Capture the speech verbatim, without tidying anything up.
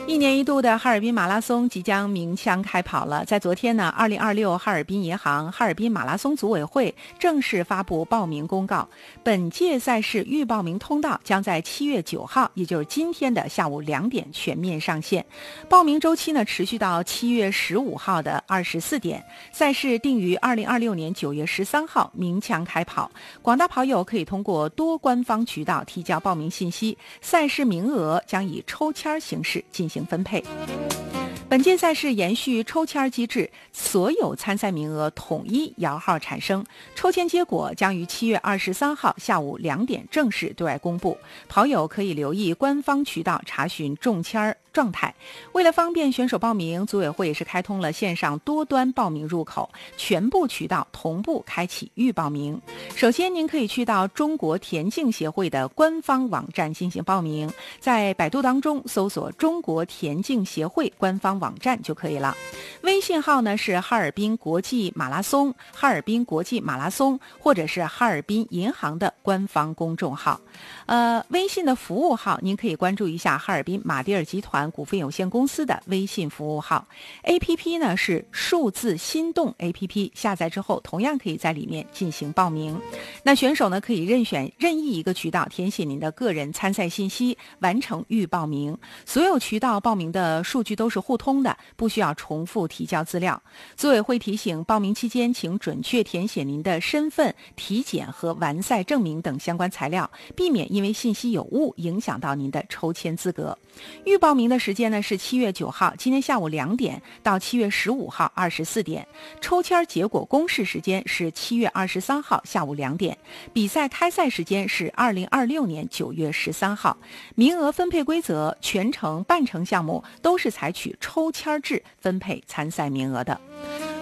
一年一度的哈尔滨马拉松即将鸣枪开跑了。在昨天呢，二零二六哈尔滨银行哈尔滨马拉松组委会正式发布报名公告，本届赛事预报名通道将在七月九号，也就是今天的下午两点全面上线。报名周期呢持续到七月十五号的二十四点。赛事定于二零二六年九月十三号鸣枪开跑。广大跑友可以通过多官方渠道提交报名信息，赛事名额将以抽签形式进行分配。本届赛事延续抽签机制，所有参赛名额统一摇号产生，抽签结果将于七月二十三号下午两点正式对外公布。跑友可以留意官方渠道查询中签状态。为了方便选手报名，组委会也是开通了线上多端报名入口，全部渠道同步开启预报名。首先，您可以去到中国田径协会的官方网站进行报名，在百度当中搜索中国田径协会官方网站就可以了。微信号呢是哈尔滨国际马拉松、哈尔滨国际马拉松，或者是哈尔滨银行的官方公众号。呃，微信的服务号您可以关注一下哈尔滨马迭尔集团股份有限公司的微信服务号。 A P P 呢是数字心动 A P P， 下载之后同样可以在里面进行报名。那选手呢可以任选任意一个渠道填写您的个人参赛信息，完成预报名。所有渠道报名的数据都是互通的，不需要重复提交资料。组委会提醒，报名期间请准确填写您的身份、体检和完赛证明等相关材料，避免因为信息有误影响到您的抽签资格。预报名的时间呢是七月九号，今天下午两点到七月十五号二十四点。抽签结果公示时间是七月二十三号下午两点。比赛开赛时间是二零二六年九月十三号。名额分配规则，全程、半程项目都是采取抽签制分配参赛名额的。